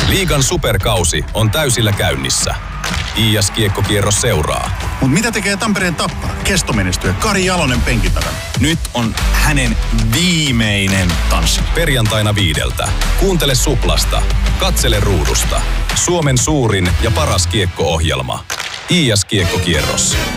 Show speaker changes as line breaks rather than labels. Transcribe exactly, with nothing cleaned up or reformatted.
Liigan superkausi on täysillä käynnissä. I S-kiekkokierros seuraa.
Mut mitä tekee Tampereen Tappara? Kestomenestyjä Kari Jalonen penkin takana.
Nyt on hänen viimeinen tanssi.
Perjantaina viideltä. Kuuntele Suplasta. Katsele ruudusta. Suomen suurin ja paras kiekko-ohjelma. I S-kiekkokierros.